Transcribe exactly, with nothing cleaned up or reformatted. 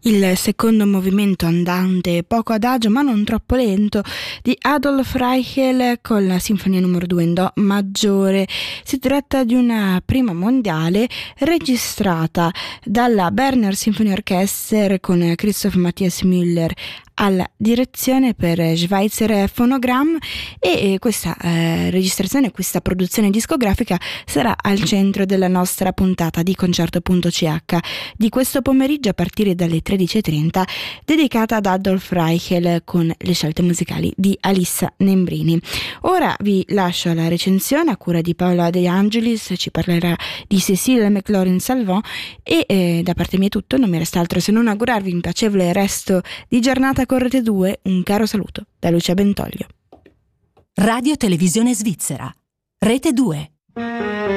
Il secondo movimento andante poco adagio ma non troppo lento di Adolf Reichel con la sinfonia numero due in do maggiore. Si tratta di una prima mondiale registrata dalla Berner Symphony Orchester con Christoph Matthias Müller alla direzione per Schweitzer Phonogramm, e questa eh, registrazione, questa produzione discografica sarà al centro della nostra puntata di Concerto.ch di questo pomeriggio a partire dalle tredici e trenta, dedicata ad Adolf Reichel con le scelte musicali di Alissa Nembrini. Ora vi lascio alla recensione a cura di Paola De Angelis, ci parlerà di Cécile McLaurin-Salvant e eh, da parte mia è tutto, non mi resta altro se non augurarvi un piacevole resto di giornata con Rete due, un caro saluto da Lucia Bentoglio. Radio Televisione Svizzera, Rete due.